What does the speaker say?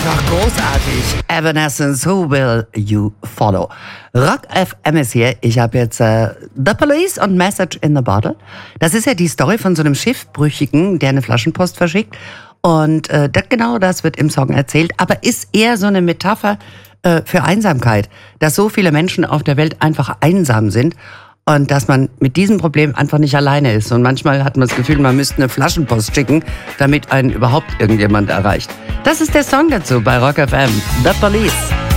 einfach großartig. Evanescence, Who Will You Follow? Rock FM ist hier. Ich habe jetzt The Police und Message in the Bottle. Das ist ja die Story von so einem Schiffbrüchigen, der eine Flaschenpost verschickt. Und genau das wird im Song erzählt, aber ist eher so eine Metapher für Einsamkeit, dass so viele Menschen auf der Welt einfach einsam sind und dass man mit diesem Problem einfach nicht alleine ist. Und manchmal hat man das Gefühl, man müsste eine Flaschenpost schicken, damit einen überhaupt irgendjemand erreicht. Das ist der Song dazu bei Rock FM, The Police.